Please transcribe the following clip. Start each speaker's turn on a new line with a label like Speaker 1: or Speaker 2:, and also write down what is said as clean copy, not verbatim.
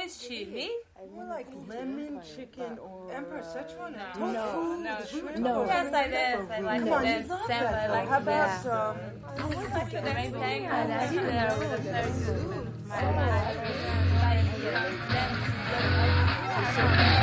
Speaker 1: is chili.
Speaker 2: More like lemon chicken or
Speaker 3: Emperor Szechuan.
Speaker 1: No. Yes, I did. I like it. I like
Speaker 2: how about some?
Speaker 1: the main thing. I like it with a very good.